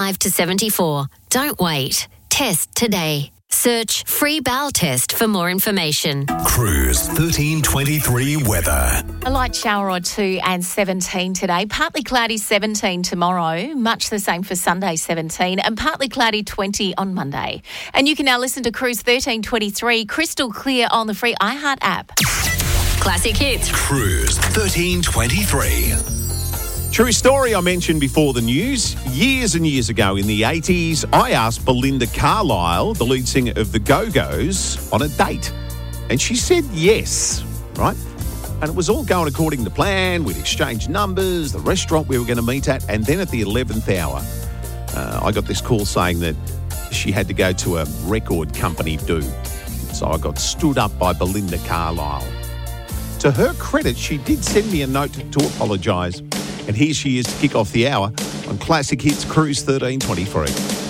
5 to 74. Don't wait. Test today. Search free bowel test for more information. Cruise 1323 weather. A light shower or two and 17 today. Partly cloudy 17 tomorrow. Much the same for Sunday 17 and partly cloudy 20 on Monday. And you can now listen to Cruise 1323 crystal clear on the free iHeart app. Classic hits. Cruise 1323. True story I mentioned before the news. Years and years ago in the 80s, I asked Belinda Carlisle, the lead singer of the Go-Go's, on a date. And she said yes, right? And it was all going according to plan. We'd exchanged numbers, the restaurant we were going to meet at. And then at the 11th hour, I got this call saying that she had to go to a record company do. So I got stood up by Belinda Carlisle. To her credit, she did send me a note to apologise. And here she is to kick off the hour on Classic Hits Cruise 1323.